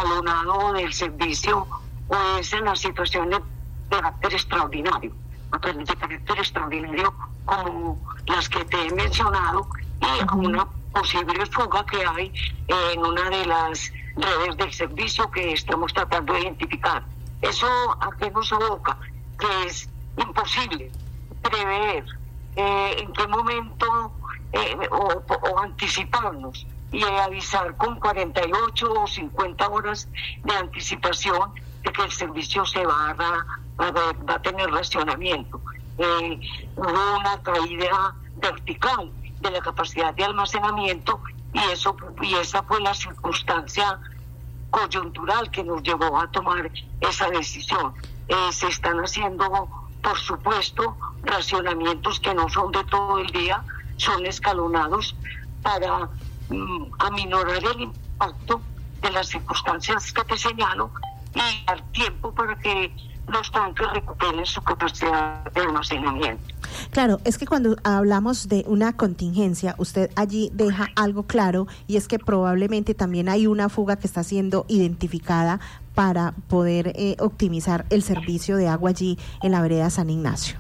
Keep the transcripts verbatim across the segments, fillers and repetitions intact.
escalonado del servicio o es en las situaciones de carácter extraordinario, de carácter extraordinario como las que te he mencionado, y uh-huh. una posible fuga que hay en una de las redes del servicio que estamos tratando de identificar. ¿Eso a qué nos aboca? Que es imposible prever eh, en qué momento eh, o, o anticiparnos y avisar con cuarenta y ocho o cincuenta horas de anticipación de que el servicio se va a, a, va a tener racionamiento. Eh, hubo una caída vertical de la capacidad de almacenamiento y eso y esa fue la circunstancia coyuntural que nos llevó a tomar esa decisión. Eh, se están haciendo, por supuesto, racionamientos que no son de todo el día, son escalonados para mm, aminorar el impacto de las circunstancias que te señalo y dar tiempo para que los tanques recuperen su capacidad de almacenamiento. Claro, es que cuando hablamos de una contingencia, usted allí deja algo claro, y es que probablemente también hay una fuga que está siendo identificada para poder eh, optimizar el servicio de agua allí en la vereda San Ignacio.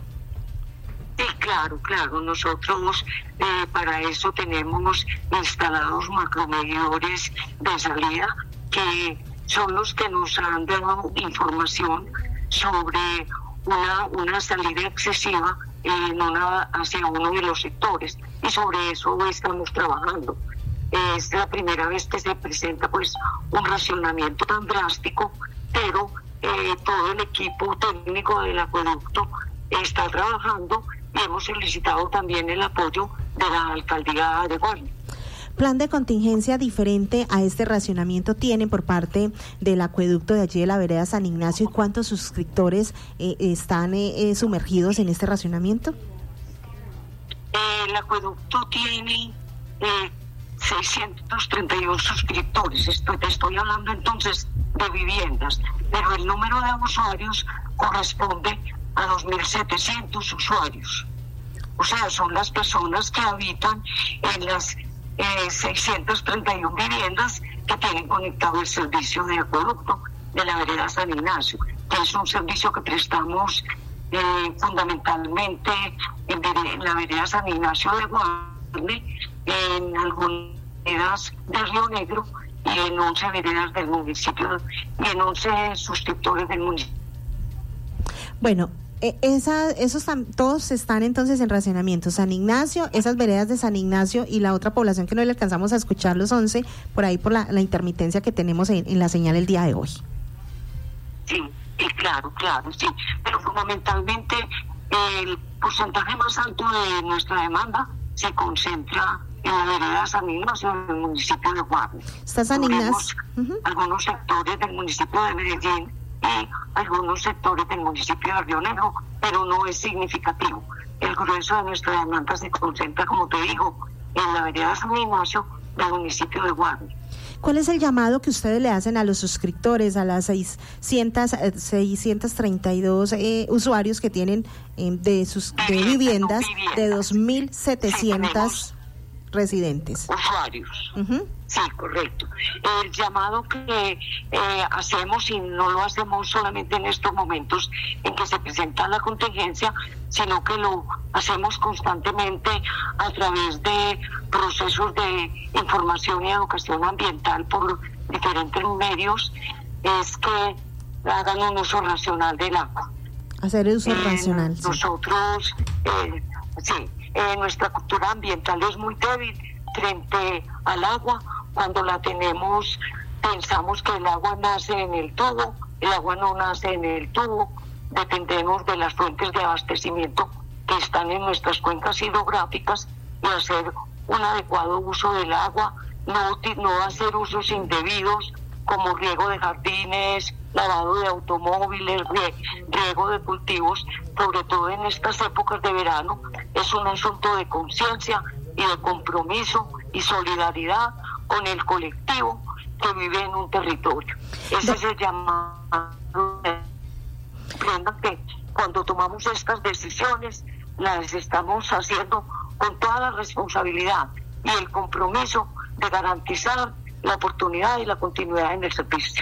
Sí, claro, claro. Nosotros eh, para eso tenemos instalados macromedidores de salida que son los que nos han dado información sobre una, una salida excesiva en una, hacia uno de los sectores, y sobre eso estamos trabajando. Es la primera vez que se presenta pues un racionamiento tan drástico, pero eh, todo el equipo técnico del acueducto está trabajando y hemos solicitado también el apoyo de la alcaldía de Guarne. ¿Plan de contingencia diferente a este racionamiento tienen por parte del acueducto de allí de la vereda San Ignacio, y cuántos suscriptores eh, están eh, sumergidos en este racionamiento? Eh, el acueducto tiene eh, seiscientos treinta y uno suscriptores. Estoy, te estoy hablando entonces de viviendas, pero el número de usuarios corresponde a dos mil setecientos usuarios. O sea, son las personas que habitan en las Eh, seiscientas treinta y uno viviendas que tienen conectado el servicio de acueducto de la vereda San Ignacio, que es un servicio que prestamos eh, fundamentalmente en, en la vereda San Ignacio de Guarne, en algunas veredas de Río Negro y en once veredas del municipio y en once suscriptores del municipio. Bueno, Esa, esos todos están entonces en racionamiento. San Ignacio, esas veredas de San Ignacio y la otra población que no le alcanzamos a escuchar, los once, por ahí por la, la intermitencia que tenemos en, en la señal el día de hoy. Sí, sí, claro, claro, sí. Pero fundamentalmente el porcentaje más alto de nuestra demanda se concentra en la vereda San Ignacio, en el municipio de Guarne. ¿Está San Ignacio? Uh-huh. Algunos sectores del municipio de Medellín y algunos sectores del municipio de Río Negro, pero no es significativo. El grueso de nuestra demanda se concentra, como te digo, en la vereda San Ignacio del municipio de Guarne. ¿Cuál es el llamado que ustedes le hacen a los suscriptores, a las seiscientas, seiscientos treinta y dos eh, usuarios que tienen eh, de sus de viviendas, viviendas de dos mil setecientos sí, residentes? Usuarios. Uh-huh. Sí, correcto. El llamado que eh, hacemos, y no lo hacemos solamente en estos momentos en que se presenta la contingencia, sino que lo hacemos constantemente a través de procesos de información y educación ambiental por diferentes medios, es que hagan un uso racional del agua. Hacer el uso eh, racional. Sí. Nosotros, eh, sí, eh, nuestra cultura ambiental es muy débil frente al agua. Cuando la tenemos, pensamos que el agua nace en el tubo, el agua no nace en el tubo, dependemos de las fuentes de abastecimiento que están en nuestras cuencas hidrográficas y hacer un adecuado uso del agua, no, no hacer usos indebidos como riego de jardines, lavado de automóviles, riego de cultivos, sobre todo en estas épocas de verano. Es un asunto de conciencia y de compromiso y solidaridad con el colectivo que vive en un territorio. Ese es el llamado. Aprendan que cuando tomamos estas decisiones las estamos haciendo con toda la responsabilidad y el compromiso de garantizar la oportunidad y la continuidad en el servicio.